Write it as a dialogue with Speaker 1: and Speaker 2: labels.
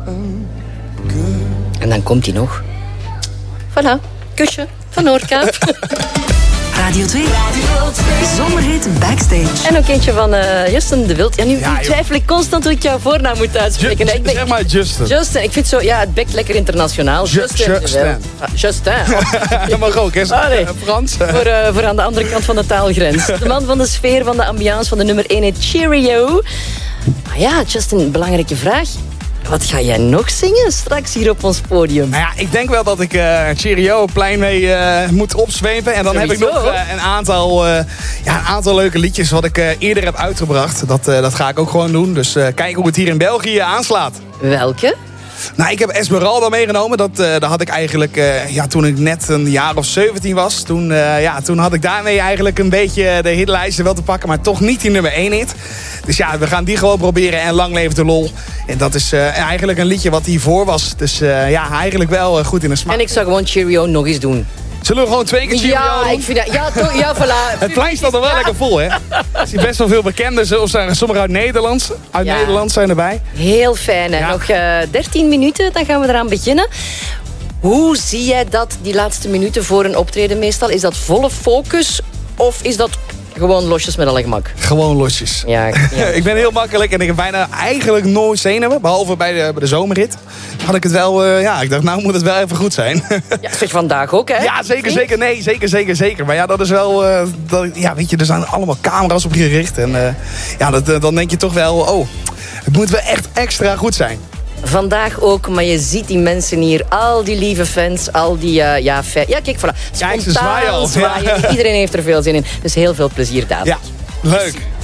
Speaker 1: En dan komt hij nog. Voilà, kusje van Noordkaap.
Speaker 2: Radio 2. Zomerhit Backstage.
Speaker 1: En ook eentje van Justin de Wild. Ja, nu twijfel ik constant hoe ik jouw voornaam moet uitspreken.
Speaker 3: Zeg maar Justin.
Speaker 1: Justin, ik vind zo, het bekt lekker internationaal. Justin. Justin.
Speaker 3: Dat mag ook, hè? Frans.
Speaker 1: Voor aan de andere kant van de taalgrens. De man van de sfeer, van de ambiance, van de nummer 1 heet Cheerio. Maar ja, Justin, belangrijke vraag. Wat ga jij nog zingen straks hier op ons podium?
Speaker 3: Nou ja, ik denk wel dat ik Cheerio plein mee moet opzwepen. En dan heb ik nog een aantal leuke liedjes wat ik eerder heb uitgebracht. Dat ga ik ook gewoon doen. Dus kijk hoe het hier in België aanslaat.
Speaker 1: Welke?
Speaker 3: Nou, ik heb Esmeralda meegenomen. Dat had ik eigenlijk toen ik net een jaar of 17 was. Toen had ik daarmee eigenlijk een beetje de hitlijsten wel te pakken. Maar toch niet die nummer 1 hit. Dus ja, we gaan die gewoon proberen. En lang leeft de lol. En dat is eigenlijk een liedje wat hiervoor was. Dus eigenlijk wel goed in de smaak.
Speaker 1: En ik zou gewoon Cheerio nog eens doen.
Speaker 3: Zullen we gewoon 2 keer Cheerio doen?
Speaker 1: Ik vind dat. Ja, toch? Ja, voilà.
Speaker 3: Het plein staat er wel lekker vol, hè? Er zijn best wel veel bekenden. Of zijn er sommigen uit Nederland. Nederland zijn erbij.
Speaker 1: Heel fijn. Hè? Nog 13 minuten, dan gaan we eraan beginnen. Hoe zie jij dat, die laatste minuten voor een optreden meestal? Is dat volle focus of is dat gewoon losjes met alle gemak?
Speaker 3: Gewoon losjes.
Speaker 1: Ja.
Speaker 3: Ik ben heel makkelijk en ik heb bijna eigenlijk nooit zenuwen. Behalve bij de zomerrit. Had ik het wel, ik dacht, nou moet het wel even goed zijn.
Speaker 1: Ja, zeg vandaag ook, hè?
Speaker 3: Ja, zeker. Nee, zeker. Maar ja, dat is wel, weet je, er zijn allemaal camera's op gericht. En dan denk je toch wel, het moet wel echt extra goed zijn.
Speaker 1: Vandaag ook, maar je ziet die mensen hier, al die lieve fans, al die, kijk, voilà.
Speaker 3: Kijk, ze zwaaien al.
Speaker 1: Zwaaien. Iedereen heeft er veel zin in. Dus heel veel plezier, David.
Speaker 3: Ja, leuk.